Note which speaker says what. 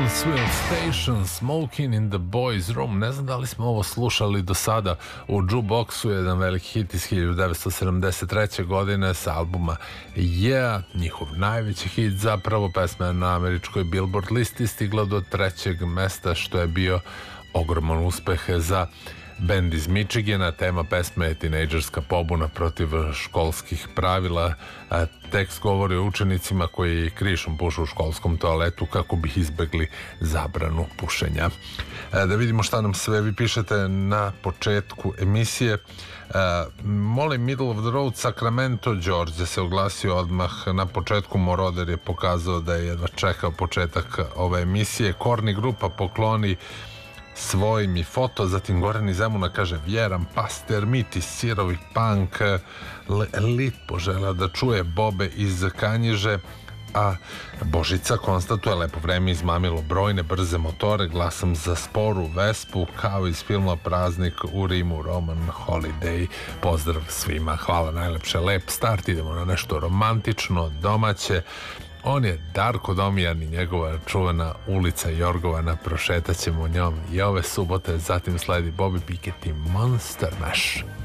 Speaker 1: Brownsville Station, Smoking in the Boys Room. Ne znam da li smo ovo slušali do sada u Jukeboxu, jedan veliki hit iz 1973. godine sa albuma Yeah, njihov najveći hit zapravo, pesma na američkoj Billboard listi stigla do 3. mesta, što je bio ogroman uspeh za bend iz Michigana. Tema pesme je tinejdžerska pobuna protiv školskih pravila. Tekst govori o učenicima koji krišom pušu u školskom toaletu kako bi izbegli zabranu pušenja. Da vidimo šta nam sve vi pišete na početku emisije. Molim, Middle of the Road, Sacramento, Georgia se oglasio odmah na početku. Moroder je pokazao da je jedva čekao početak ove emisije. Korni grupa pokloni svoj mi foto, zatim Goran iz Zemuna kaže vjeram, Paster, Miti, Sirovi Punk, Lit požela da čuje Bobe iz Kanjiže, a Božica konstatuje lepo vreme izmamilo brojne brze motore, glasam za sporu Vespu, kao iz filma Praznik u Rimu, Roman Holiday. Pozdrav svima, hvala najlepše, lep start, idemo na nešto romantično, domaće. On je Darko Domijan i njegova čuvena ulica Jorgovana, prošetat ćemo njom i ove subote, zatim sledi Bobby Pickett i Monster Mash.